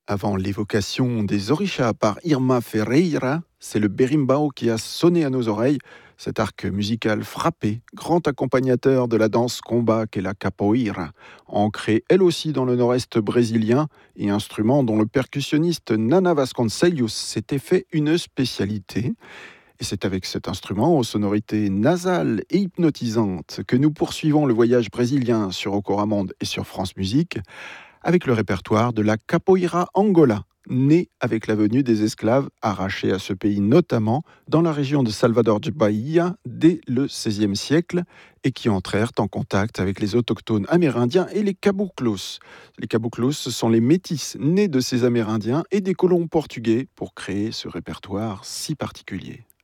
Avant l'évocation des orishas par Irma Ferreira, c'est le berimbau qui a sonné à nos oreilles. Cet arc musical frappé, grand accompagnateur de la danse combat qu'est la capoeira, ancrée elle aussi dans le nord-est brésilien et instrument dont le percussionniste Nana Vasconcelos s'était fait une spécialité. Et c'est avec cet instrument aux sonorités nasales et hypnotisantes que nous poursuivons le voyage brésilien sur Ocoramonde et sur France Musique avec le répertoire de la capoeira Angola, née avec la venue des esclaves arrachés à ce pays, notamment dans la région de Salvador de Bahia dès le XVIe siècle et qui entrèrent en contact avec les autochtones amérindiens et les caboclos. Les caboclos, ce sont les métis nés de ces Amérindiens et des colons portugais pour créer ce répertoire si particulier.